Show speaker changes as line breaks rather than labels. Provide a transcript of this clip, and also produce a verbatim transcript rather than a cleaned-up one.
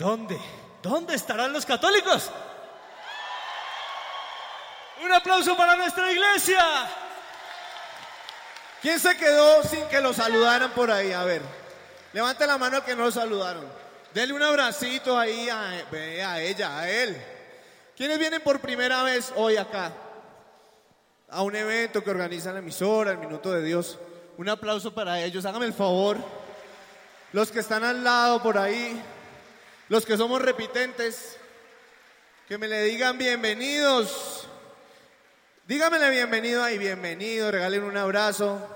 ¿Dónde? ¿Dónde estarán los católicos? Un aplauso para nuestra iglesia.
¿Quién se quedó sin que lo saludaran por ahí? A ver, levante la mano al que no lo saludaron. Denle un abracito ahí a, a ella, a él. ¿Quiénes vienen por primera vez hoy acá? A un evento que organiza la emisora, el Minuto de Dios. Un aplauso para ellos, hágame el favor. Los que están al lado por ahí, los que somos repitentes, que me le digan bienvenidos. Dígamele bienvenido ahí, bienvenido, regalen un abrazo.